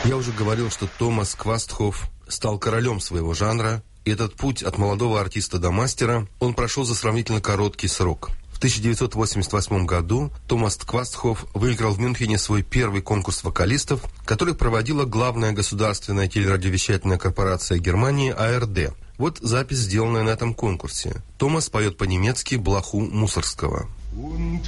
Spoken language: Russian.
Я уже говорил, что Томас Квастхоф стал королем своего жанра, и этот путь от молодого артиста до мастера он прошел за сравнительно короткий срок. В 1988 году Томас Квастхоф выиграл в Мюнхене свой первый конкурс вокалистов, который проводила главная государственная телерадиовещательная корпорация Германии АРД. Вот запись, сделанная на этом конкурсе. Томас поет по-немецки «Блоху Мусоргского».